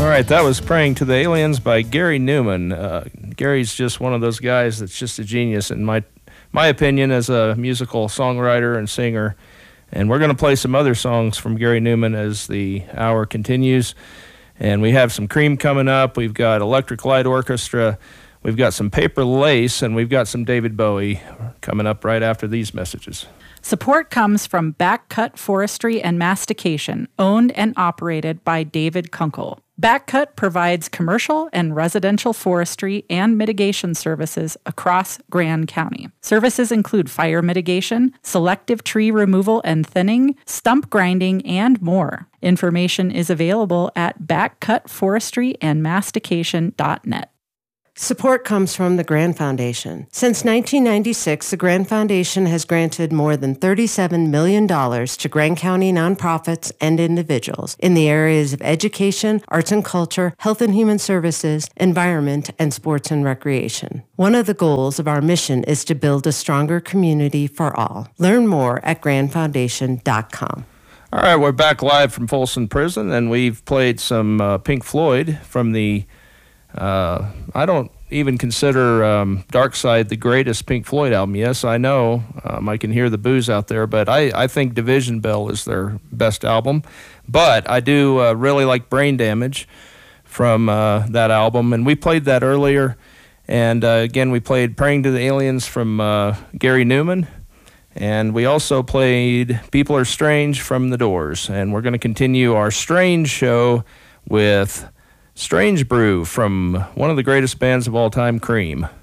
All right, that was Praying to the Aliens by Gary Newman. Gary's just one of those guys that's just a genius in my opinion as a musical songwriter and singer. And we're going to play some other songs from Gary Newman as the hour continues. And we have some Cream coming up. We've got Electric Light Orchestra. We've got some Paper Lace, and we've got some David Bowie coming up right after these messages. Support comes from Backcut Forestry and Mastication, owned and operated by David Kunkel. Backcut provides commercial and residential forestry and mitigation services across Grand County. Services include fire mitigation, selective tree removal and thinning, stump grinding, and more. Information is available at backcutforestryandmastication.net. Support comes from the Grand Foundation. Since 1996, the Grand Foundation has granted more than $37 million to Grand County nonprofits and individuals in the areas of education, arts and culture, health and human services, environment, and sports and recreation. One of the goals of our mission is to build a stronger community for all. Learn more at grandfoundation.com. All right, we're back live from Folsom Prison, and we've played some Pink Floyd from the I don't even consider Dark Side the greatest Pink Floyd album. Yes, I know. I can hear the boos out there, but I think Division Bell is their best album. But I do really like Brain Damage from that album, and we played that earlier. And again, we played Praying to the Aliens from Gary Newman. And we also played People Are Strange from The Doors. And we're going to continue our Strange show with Strange Brew from one of the greatest bands of all time, Cream.